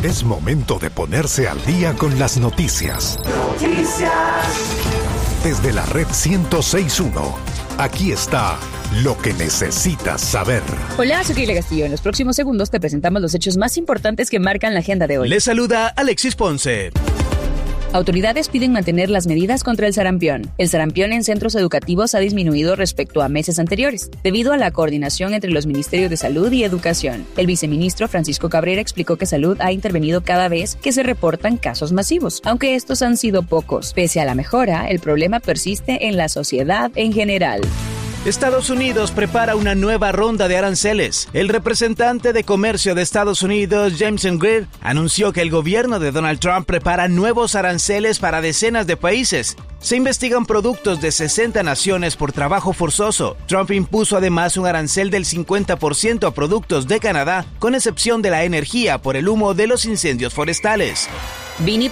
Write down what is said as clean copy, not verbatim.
Es momento de ponerse al día con las noticias. Desde la red 106.1, aquí está lo que necesitas saber. Hola, soy Keila Castillo. En los próximos segundos te presentamos los hechos más importantes que marcan la agenda de hoy. Les saluda Alexis Ponce. Autoridades piden mantener las medidas contra el sarampión. El sarampión en centros educativos ha disminuido respecto a meses anteriores, debido a la coordinación entre los Ministerios de Salud y Educación. El viceministro Francisco Cabrera explicó que Salud ha intervenido cada vez que se reportan casos masivos, aunque estos han sido pocos. Pese a la mejora, el problema persiste en la sociedad en general. Estados Unidos prepara una nueva ronda de aranceles. El representante de comercio de Estados Unidos, Jameson Greer, anunció que el gobierno de Donald Trump prepara nuevos aranceles para decenas de países. Se investigan productos de 60 naciones por trabajo forzoso. Trump impuso además un arancel del 50% a productos de Canadá, con excepción de la energía por el humo de los incendios forestales.